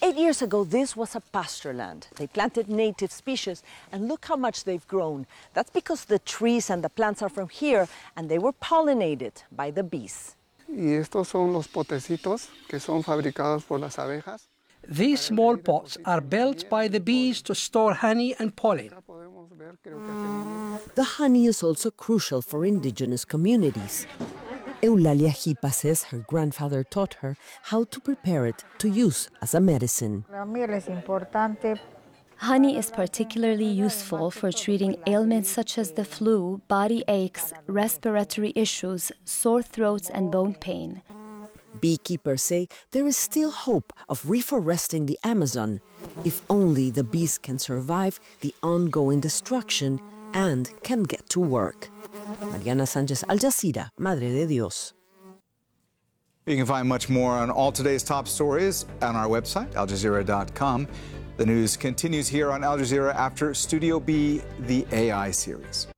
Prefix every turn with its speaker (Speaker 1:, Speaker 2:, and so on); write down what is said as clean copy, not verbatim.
Speaker 1: 8 years ago, this was a pasture land. They planted native species, and look how much they've grown. That's because the trees and the plants are from here, and they were pollinated by the bees.
Speaker 2: Y estos son los potecitos que son fabricados por las abejas.
Speaker 3: These small pots are built by the bees to store honey and pollen.
Speaker 4: The honey is also crucial for indigenous communities. Eulalia Jipa says her grandfather taught her how to prepare it to use as a medicine.
Speaker 5: Honey is particularly useful for treating ailments such as the flu, body aches, respiratory issues, sore throats, and bone pain.
Speaker 4: Beekeepers say there is still hope of reforesting the Amazon if only the bees can survive the ongoing destruction and can get to work. Mariana Sanchez, Al Jazeera, Madre de Dios.
Speaker 6: You can find much more on all today's top stories on our website, aljazeera.com. The news continues here on Al Jazeera after Studio B, the AI series.